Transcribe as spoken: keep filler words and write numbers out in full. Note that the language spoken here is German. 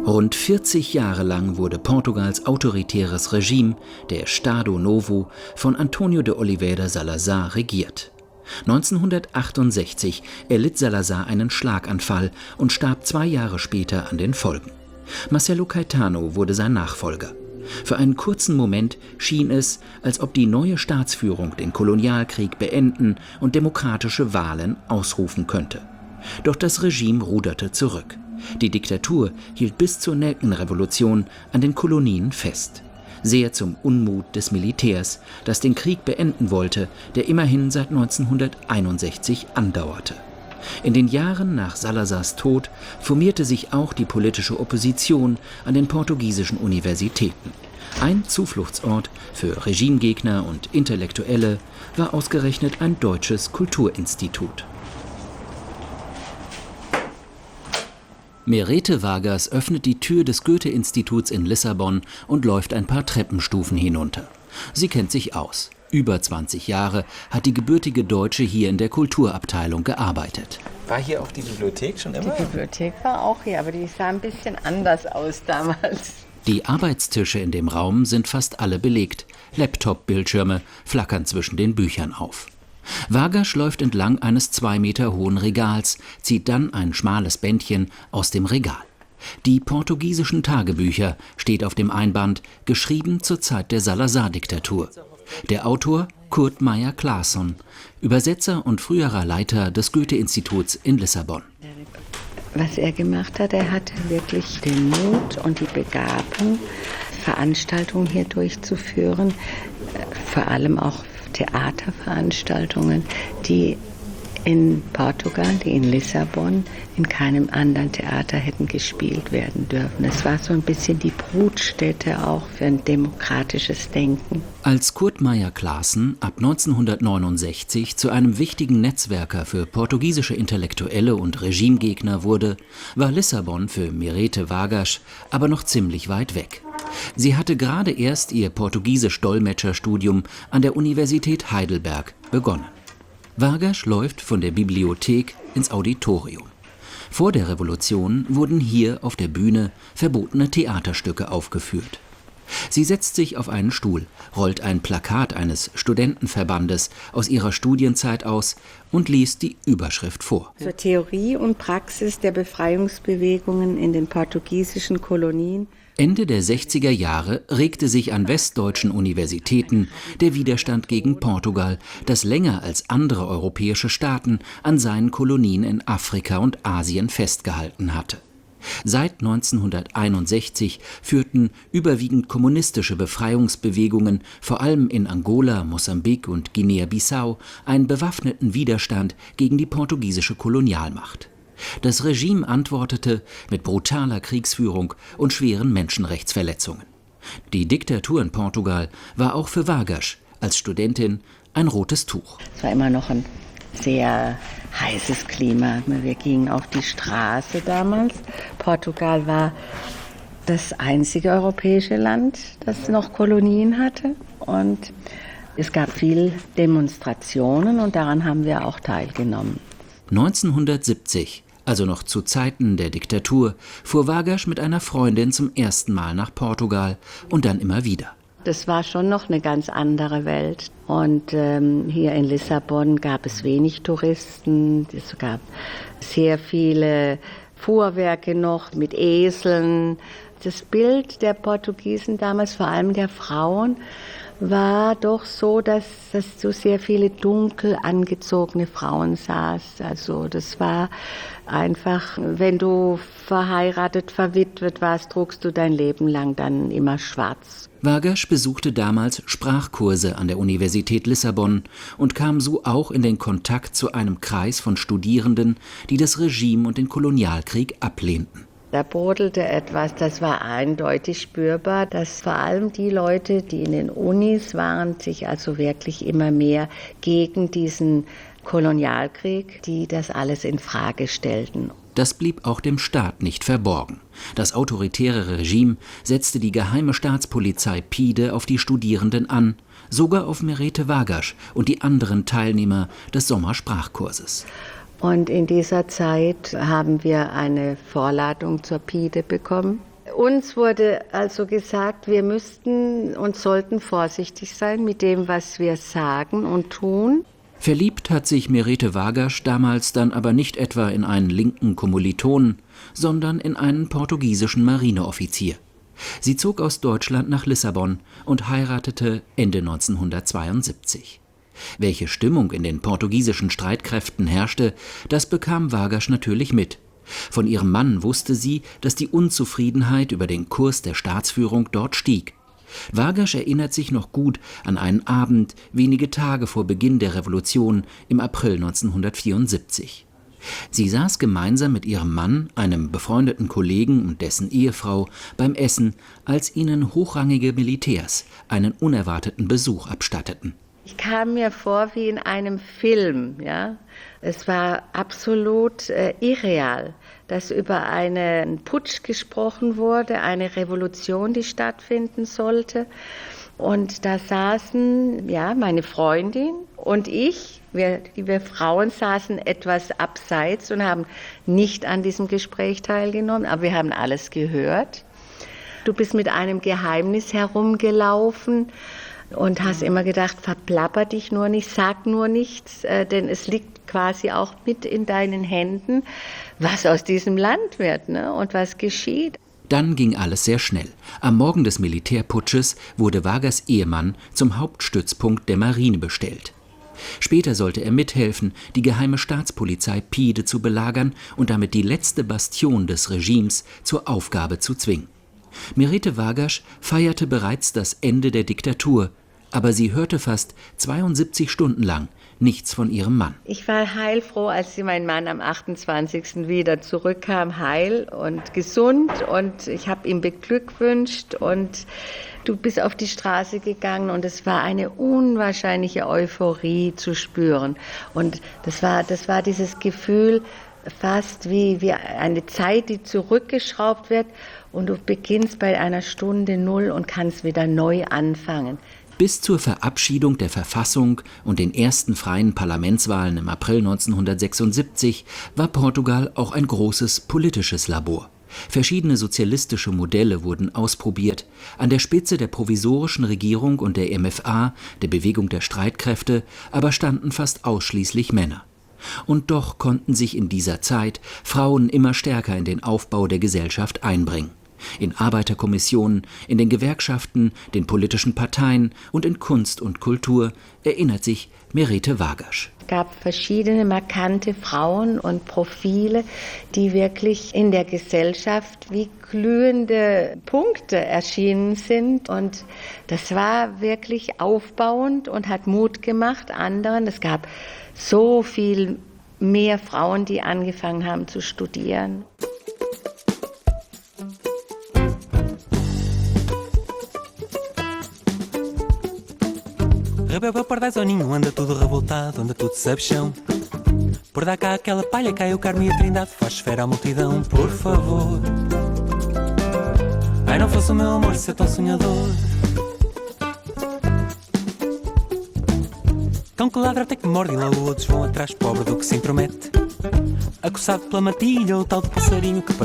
Rund vierzig Jahre lang wurde Portugals autoritäres Regime, der Estado Novo, von António de Oliveira Salazar regiert. neunzehnhundertachtundsechzig erlitt Salazar einen Schlaganfall und starb zwei Jahre später an den Folgen. Marcelo Caetano wurde sein Nachfolger. Für einen kurzen Moment schien es, als ob die neue Staatsführung den Kolonialkrieg beenden und demokratische Wahlen ausrufen könnte. Doch das Regime ruderte zurück. Die Diktatur hielt bis zur Nelkenrevolution an den Kolonien fest. Sehr zum Unmut des Militärs, das den Krieg beenden wollte, der immerhin seit neunzehnhunderteinundsechzig andauerte. In den Jahren nach Salazars Tod formierte sich auch die politische Opposition an den portugiesischen Universitäten. Ein Zufluchtsort für Regimegegner und Intellektuelle war ausgerechnet ein deutsches Kulturinstitut. Merete Vargas öffnet die Tür des Goethe-Instituts in Lissabon und läuft ein paar Treppenstufen hinunter. Sie kennt sich aus. Über zwanzig Jahre hat die gebürtige Deutsche hier in der Kulturabteilung gearbeitet. War hier auch die Bibliothek schon immer? Die Bibliothek war auch hier, aber die sah ein bisschen anders aus damals. Die Arbeitstische in dem Raum sind fast alle belegt. Laptop-Bildschirme flackern zwischen den Büchern auf. Vargas läuft entlang eines zwei Meter hohen Regals, zieht dann ein schmales Bändchen aus dem Regal. Die portugiesischen Tagebücher steht auf dem Einband, geschrieben zur Zeit der Salazar-Diktatur. Der Autor Kurt Meyer-Claesson, Übersetzer und früherer Leiter des Goethe-Instituts in Lissabon. Was er gemacht hat, er hatte wirklich den Mut und die Begabung, Veranstaltungen hier durchzuführen, vor allem auch Theaterveranstaltungen, die in Portugal, die in Lissabon, in keinem anderen Theater hätten gespielt werden dürfen. Es war so ein bisschen die Brutstätte auch für ein demokratisches Denken. Als Kurt Meyer-Claesson ab neunzehnhundertneunundsechzig zu einem wichtigen Netzwerker für portugiesische Intellektuelle und Regimegegner wurde, war Lissabon für Merete Vargas aber noch ziemlich weit weg. Sie hatte gerade erst ihr Portugiesisch-Dolmetscherstudium an der Universität Heidelberg begonnen. Vargas läuft von der Bibliothek ins Auditorium. Vor der Revolution wurden hier auf der Bühne verbotene Theaterstücke aufgeführt. Sie setzt sich auf einen Stuhl, rollt ein Plakat eines Studentenverbandes aus ihrer Studienzeit aus und liest die Überschrift vor. Zur Theorie und Praxis der Befreiungsbewegungen in den portugiesischen Kolonien. Ende der sechziger Jahre regte sich an westdeutschen Universitäten der Widerstand gegen Portugal, das länger als andere europäische Staaten an seinen Kolonien in Afrika und Asien festgehalten hatte. Seit neunzehnhunderteinundsechzig führten überwiegend kommunistische Befreiungsbewegungen, vor allem in Angola, Mosambik und Guinea-Bissau, einen bewaffneten Widerstand gegen die portugiesische Kolonialmacht. Das Regime antwortete mit brutaler Kriegsführung und schweren Menschenrechtsverletzungen. Die Diktatur in Portugal war auch für Vargas als Studentin ein rotes Tuch. Es war immer noch ein sehr heißes Klima. Wir gingen auf die Straße damals. Portugal war das einzige europäische Land, das noch Kolonien hatte. Und es gab viele Demonstrationen und daran haben wir auch teilgenommen. neunzehnhundertsiebzig, also noch zu Zeiten der Diktatur, fuhr Vargas mit einer Freundin zum ersten Mal nach Portugal und dann immer wieder. Das war schon noch eine ganz andere Welt. Und ähm, hier in Lissabon gab es wenig Touristen. Es gab sehr viele Fuhrwerke noch mit Eseln. Das Bild der Portugiesen damals, vor allem der Frauen, war doch so, dass, dass du sehr viele dunkel angezogene Frauen sahst. Also das war einfach, wenn du verheiratet, verwitwet warst, trugst du dein Leben lang dann immer schwarz. Vargas besuchte damals Sprachkurse an der Universität Lissabon und kam so auch in den Kontakt zu einem Kreis von Studierenden, die das Regime und den Kolonialkrieg ablehnten. Da brodelte etwas, das war eindeutig spürbar, dass vor allem die Leute, die in den Unis waren, sich also wirklich immer mehr gegen diesen Kolonialkrieg, die das alles in Frage stellten. Das blieb auch dem Staat nicht verborgen. Das autoritäre Regime setzte die geheime Staatspolizei PIDE auf die Studierenden an, sogar auf Merete Vargas und die anderen Teilnehmer des Sommersprachkurses. Und in dieser Zeit haben wir eine Vorladung zur PIDE bekommen. Uns wurde also gesagt, wir müssten und sollten vorsichtig sein mit dem, was wir sagen und tun. Verliebt hat sich Merete Vargas damals dann aber nicht etwa in einen linken Kommilitonen, sondern in einen portugiesischen Marineoffizier. Sie zog aus Deutschland nach Lissabon und heiratete Ende neunzehnhundertzweiundsiebzig. Welche Stimmung in den portugiesischen Streitkräften herrschte, das bekam Vargas natürlich mit. Von ihrem Mann wusste sie, dass die Unzufriedenheit über den Kurs der Staatsführung dort stieg. Vargas erinnert sich noch gut an einen Abend wenige Tage vor Beginn der Revolution im April neunzehnhundertvierundsiebzig. Sie saß gemeinsam mit ihrem Mann, einem befreundeten Kollegen und dessen Ehefrau beim Essen, als ihnen hochrangige Militärs einen unerwarteten Besuch abstatteten. Ich kam mir vor wie in einem Film, ja. Es war absolut äh, irreal, dass über einen Putsch gesprochen wurde, eine Revolution, die stattfinden sollte. Und da saßen, ja, meine Freundin und ich, wir, wir Frauen saßen etwas abseits und haben nicht an diesem Gespräch teilgenommen, aber wir haben alles gehört. Du bist mit einem Geheimnis herumgelaufen und hast immer gedacht, verplapper dich nur nicht, sag nur nichts, äh, denn es liegt quasi auch mit in deinen Händen, was aus diesem Land wird, ne, und was geschieht. Dann ging alles sehr schnell. Am Morgen des Militärputsches wurde Vargas' Ehemann zum Hauptstützpunkt der Marine bestellt. Später sollte er mithelfen, die geheime Staatspolizei Pide zu belagern und damit die letzte Bastion des Regimes zur Aufgabe zu zwingen. Merete Vargas feierte bereits das Ende der Diktatur, aber sie hörte fast zweiundsiebzig Stunden lang nichts von ihrem Mann. Ich war heilfroh, als mein Mann am achtundzwanzigsten wieder zurückkam, heil und gesund, und ich habe ihm beglückwünscht und du bist auf die Straße gegangen und es war eine unwahrscheinliche Euphorie zu spüren. Und das war, das war dieses Gefühl, fast wie, wie eine Zeit, die zurückgeschraubt wird und du beginnst bei einer Stunde Null und kannst wieder neu anfangen. Bis zur Verabschiedung der Verfassung und den ersten freien Parlamentswahlen im April neunzehnhundertsechsundsiebzig war Portugal auch ein großes politisches Labor. Verschiedene sozialistische Modelle wurden ausprobiert. An der Spitze der provisorischen Regierung und der M F A, der Bewegung der Streitkräfte, aber standen fast ausschließlich Männer. Und doch konnten sich in dieser Zeit Frauen immer stärker in den Aufbau der Gesellschaft einbringen. In Arbeiterkommissionen, in den Gewerkschaften, den politischen Parteien und in Kunst und Kultur, erinnert sich Merete Vargas. Es gab verschiedene markante Frauen und Profile, die wirklich in der Gesellschaft wie glühende Punkte erschienen sind. Und das war wirklich aufbauend und hat Mut gemacht anderen. Es gab so viel mehr Frauen, die angefangen haben zu studieren. Rebelde pardaisoninho, anda tudo revoltado, anda tudo sabichão. Por dar cá aquela palha, cai o Carmo e a Trindade, faz esfera à multidão, por favor. Ai, não fosse o meu amor ser tão sonhador. Cão que ladra até que morde e logo outros vão atrás, pobre do que se intromete. Acossado pela matilha, o tal de passarinho que